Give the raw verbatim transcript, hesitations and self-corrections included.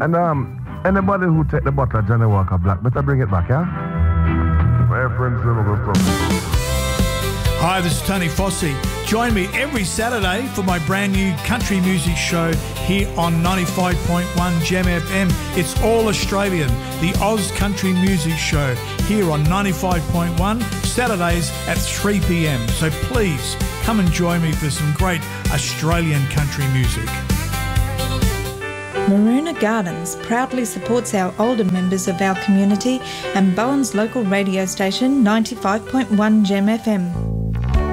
And um, anybody who take the bottle of Johnny Walker Black, better bring it back, yeah? My friends, Hi, this is Tony Fossey. Join me every Saturday for my brand new country music show here on ninety-five point one Gem F M. It's all Australian, the Oz Country Music Show here on ninety-five point one, Saturdays at three p.m. So please come and join me for some great Australian country music. Maroona Gardens proudly supports our older members of our community and Bowen's local radio station ninety-five point one Gem F M.